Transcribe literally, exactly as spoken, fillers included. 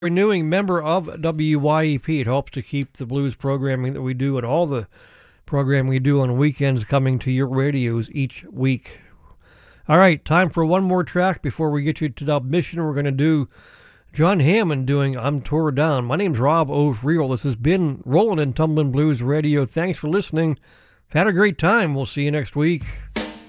renewing member of W Y E P. It helps to keep the blues programming that we do and all the programming we do on weekends coming to your radios each week. All right, time for one more track before we get you to the mission. We're going to do John Hammond doing I'm Tore Down. My name's Rob O'Friel. This has been Rolling and Tumbling Blues Radio. Thanks for listening. Had a great time. We'll see you next week.